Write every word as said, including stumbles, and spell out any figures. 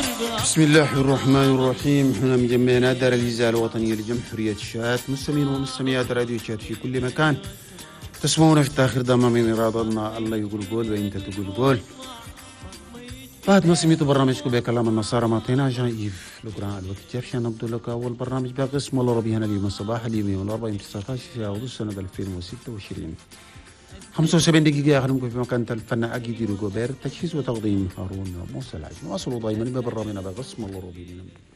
بسم الله الرحمن الرحيم. هنا من جميعنا دار الإذاعة الوطنية لجمهورية الشات، مستمعين ومستمعات راديو شات في كل مكان تسمعون في التاخير دائما من إرادتنا. الله يقول قول وإنت تقول قول. بعد ما سميتوا برنامجكم بكلام النصارى معطينا جايف لقراء الوقت جافشان نبدو لك أول برنامج بقسم الله ربي هنا اليوم الصباح اليوم يوم الأربعاء تسعة عشر شهر سنة ألفين وستة وعشرين. خمسة وسبعين دقيقة أخدمكم في مكان الفن أكيد روبير، تجهيز وتقديم هارون موسى العجم. واصلوا دائما ببرنامجنا بقسم الله ربي.